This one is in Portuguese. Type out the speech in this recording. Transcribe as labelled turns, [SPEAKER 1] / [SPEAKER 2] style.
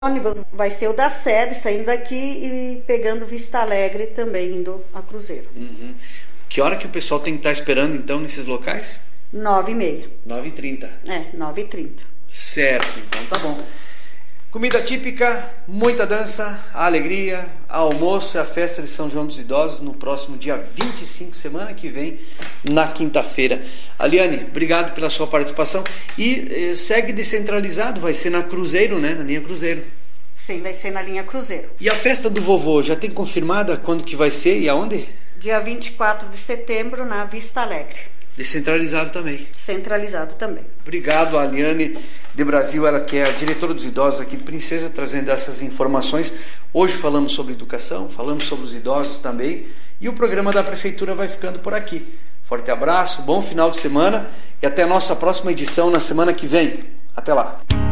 [SPEAKER 1] ônibus vai ser o da sede, saindo daqui e pegando Vista Alegre também, indo a Cruzeiro.
[SPEAKER 2] Uhum. Que hora que o pessoal tem que estar esperando, então, nesses locais?
[SPEAKER 1] 9h30.
[SPEAKER 2] 9h30.
[SPEAKER 1] 9h30.
[SPEAKER 2] Certo, então tá bom. Comida típica, muita dança, a alegria, almoço e a festa de São João dos Idosos no próximo dia 25, semana que vem, na quinta-feira. Aliane, obrigado pela sua participação. E segue descentralizado, vai ser na Cruzeiro, né? Na linha Cruzeiro.
[SPEAKER 1] Sim, vai ser na linha Cruzeiro.
[SPEAKER 2] E a festa do vovô, já tem confirmada quando que vai ser e aonde?
[SPEAKER 1] Dia 24 de setembro, na Vista Alegre.
[SPEAKER 2] Descentralizado também.
[SPEAKER 1] Centralizado também.
[SPEAKER 2] Obrigado, a Aliane de Brasil, ela que é a diretora dos idosos aqui de Princesa, trazendo essas informações. Hoje falamos sobre educação, falamos sobre os idosos também, e o programa da Prefeitura vai ficando por aqui. Forte abraço, bom final de semana e até a nossa próxima edição na semana que vem. Até lá!